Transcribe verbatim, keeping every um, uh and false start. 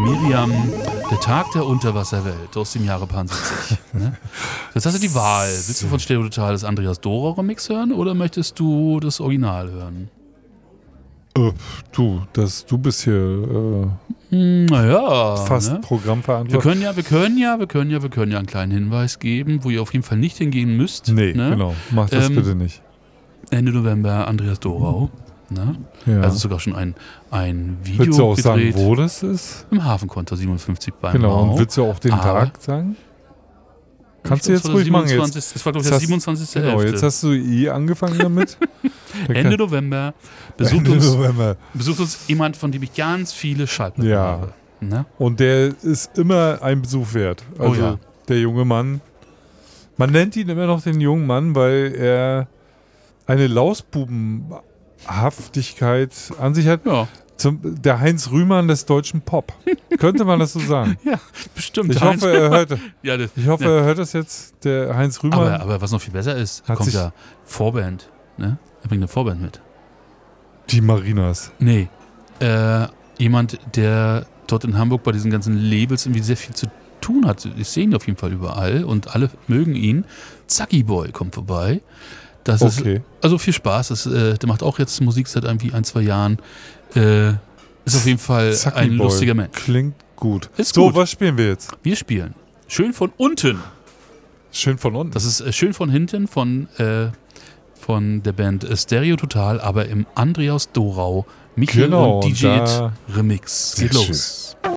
Miriam, der Tag der Unterwasserwelt aus dem Jahre siebzig. Ne? Jetzt hast du die Wahl. Willst du von Stereo Total das Andreas Dorau Remix hören oder möchtest du das Original hören? Äh, du, das, du bist hier äh, naja, fast ne? Programmverantwortlich. Wir können ja, wir können ja, wir können ja, wir können ja einen kleinen Hinweis geben, wo ihr auf jeden Fall nicht hingehen müsst. Nee, ne? genau. Mach das ähm, bitte nicht. Ende November Andreas Dorau. Ne? Ja. Also sogar schon ein, ein Video Willst du auch gedreht. sagen, wo das ist? Im Hafenkonter siebenundfünfzig beim Genau, Mau. und willst du auch den Aber Tag sagen? Kannst du jetzt das ruhig machen. Jetzt, Das war, glaube ich, der siebenundzwanzigste Genau, jetzt hast du eh angefangen damit. Ende November besucht, Ende uns, November. besucht uns jemand, von dem ich ganz viele Schallplatten Ja. habe. Ne? Und der ist immer ein Besuch wert. Also Oh ja. der junge Mann. Man nennt ihn immer noch den jungen Mann, weil er eine Lausbubenhaftigkeit an sich hat. Ja. Zum, der Heinz Rühmann des deutschen Pop. Könnte man das so sagen? Ja, bestimmt. Ich Heinz- hoffe, er hört, ja, das, ich hoffe, ja. er hört das jetzt, der Heinz Rühmann. aber, aber was noch viel besser ist, Hat kommt sich- ja Vorband. Ne? Er bringt eine Vorband mit. Die Marinas. Nee. Äh, jemand, der dort in Hamburg bei diesen ganzen Labels irgendwie sehr viel zu tun hat. Ich sehe ihn auf jeden Fall überall und alle mögen ihn. Zacki Boy kommt vorbei. Das Okay. ist also viel Spaß. Das, äh, der macht auch jetzt Musik seit irgendwie ein, zwei Jahren. Äh, ist auf jeden Fall Zacki ein Boy. lustiger Mensch. Klingt gut. Ist so, gut. was spielen wir jetzt? Wir spielen Schön von unten. Schön von unten. Das ist äh, Schön von hinten von, äh, von der Band äh, Stereo Total, aber im Andreas Dorau Michael Genau, und D J da- Remix. Sehr Geht schön. los.